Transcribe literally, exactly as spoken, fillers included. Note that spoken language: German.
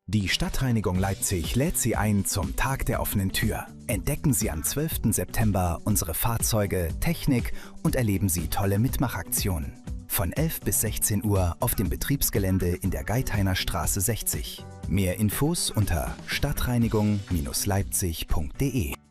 Die Stadtreinigung Leipzig lädt Sie ein zum Tag der offenen Tür. Entdecken Sie am zwölften September unsere Fahrzeuge, Technik und erleben Sie tolle Mitmachaktionen. Von elf bis sechzehn Uhr auf dem Betriebsgelände in der Geithainer Straße sechzig. Mehr Infos unter stadtreinigung Bindestrich leipzig punkt de.